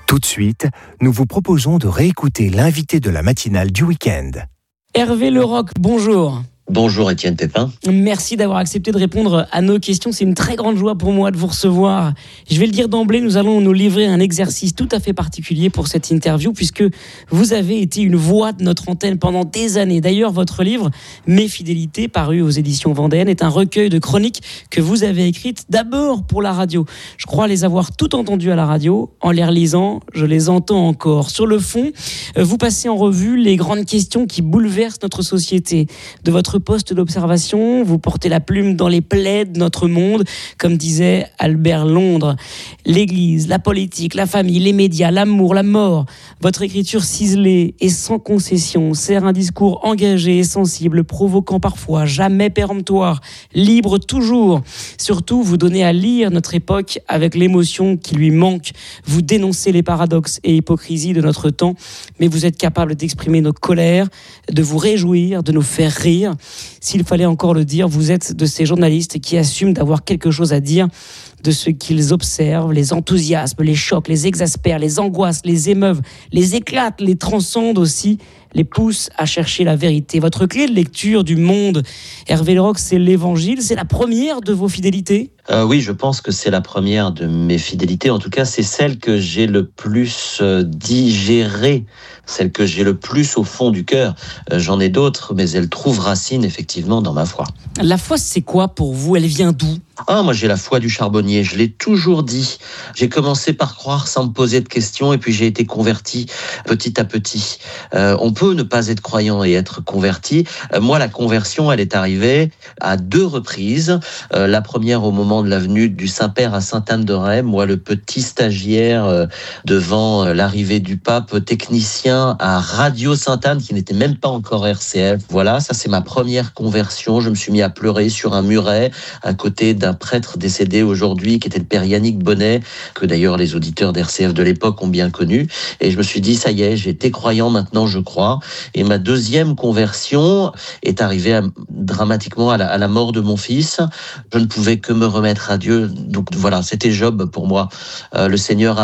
Tout de suite, nous vous proposons de réécouter l'invité de la matinale du week-end. Hervé Leroc, bonjour. Bonjour Étienne Pépin. Merci d'avoir accepté de répondre à nos questions. C'est une très grande joie pour moi de vous recevoir. Je vais le dire d'emblée, nous allons nous livrer un exercice tout à fait particulier pour cette interview puisque vous avez été une voix de notre antenne pendant des années. D'ailleurs, votre livre « Mes fidélités », paru aux éditions Vendéenne, est un recueil de chroniques que vous avez écrites d'abord pour la radio. Je crois les avoir toutes entendues à la radio. En les relisant, je les entends encore. Sur le fond, vous passez en revue les grandes questions qui bouleversent notre société. De votre poste d'observation, vous portez la plume dans les plaies de notre monde, comme disait Albert Londres. L'Église, la politique, la famille, les médias, l'amour, la mort. Votre écriture ciselée et sans concession sert un discours engagé et sensible, provoquant parfois, jamais péremptoire, libre toujours. Surtout, vous donnez à lire notre époque avec l'émotion qui lui manque. Vous dénoncez les paradoxes et hypocrisies de notre temps, mais vous êtes capable d'exprimer nos colères, de vous réjouir, de nous faire rire. S'il fallait encore le dire, vous êtes de ces journalistes qui assument d'avoir quelque chose à dire de ce qu'ils observent, les enthousiasmes, les chocs, les exaspèrent, les angoisses, les émeuvent, les éclatent, les transcendent aussi, les poussent à chercher la vérité. Votre clé de lecture du monde, Hervé Leroc, c'est l'Évangile. C'est la première de vos fidélités ? Oui, je pense que c'est la première de mes fidélités. En tout cas, c'est celle que j'ai le plus digérée, celle que j'ai le plus au fond du cœur. J'en ai d'autres, mais elle trouve racine effectivement dans ma foi. La foi, c'est quoi pour vous ? Elle vient d'où ? Moi j'ai la foi du charbonnier, je l'ai toujours dit. J'ai commencé par croire sans me poser de questions et puis j'ai été converti petit à petit. On peut ne pas être croyant et être converti. Moi la conversion elle est arrivée à 2 reprises. La première au moment de la venue du Saint-Père à Sainte-Anne-de-Ré. Moi le petit stagiaire devant l'arrivée du pape technicien à Radio Sainte-Anne qui n'était même pas encore RCF. Voilà, ça c'est ma première conversion. Je me suis mis à pleurer sur un muret à côté d'un prêtre décédé aujourd'hui qui était le père Yannick Bonnet, que d'ailleurs les auditeurs d'RCF de l'époque ont bien connu, et je me suis dit ça y est, j'ai été croyant, maintenant je crois. Et ma deuxième conversion est arrivée dramatiquement à la mort de mon fils. Je ne pouvais que me remettre à Dieu, donc voilà, c'était Job pour moi. Le Seigneur